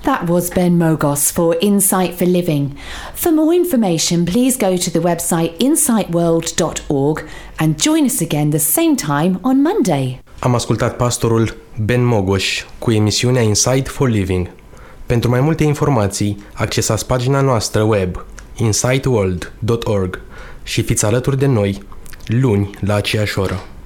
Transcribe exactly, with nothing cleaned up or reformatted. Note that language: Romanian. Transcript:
That was Ben Mogos for Insight for Living. For more information, please go to the website insight world dot org and join us again the same time on Monday. Am ascultat pastorul Ben Mogos cu emisiunea Insight for Living. Pentru mai multe informații, accesați pagina noastră web insight world dot org și fiți alături de noi luni la aceeași oră.